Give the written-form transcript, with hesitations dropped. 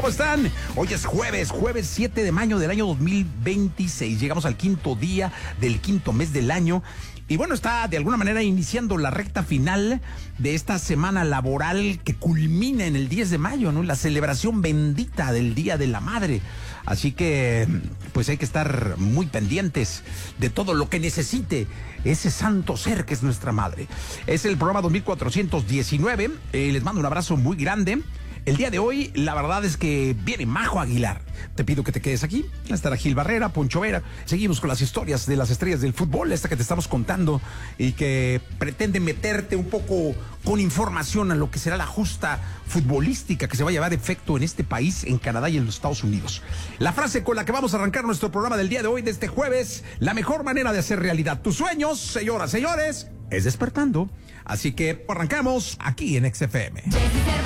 ¿Cómo están? Hoy es jueves 7 de mayo del año 2026. Llegamos al quinto día del quinto mes del año. Y bueno, está de alguna manera iniciando la recta final de esta semana laboral que culmina en el 10 de mayo, ¿no? La celebración bendita del Día de la Madre. Así que, pues hay que estar muy pendientes de todo lo que necesite ese santo ser que es nuestra madre. Es el programa 2419. Les mando un abrazo muy grande. El día de hoy, la verdad es que viene Majo Aguilar. Te pido que te quedes aquí. Estará Gil Barrera, Poncho Vera. Seguimos con las historias de las estrellas del fútbol, esta que te estamos contando y que pretende meterte un poco con información a lo que será la justa futbolística que se va a llevar efecto en este país, en Canadá y en los Estados Unidos. La frase con la que vamos a arrancar nuestro programa del día de hoy, de este jueves: la mejor manera de hacer realidad tus sueños, señoras, señores, es despertando. Así que arrancamos aquí en XFM.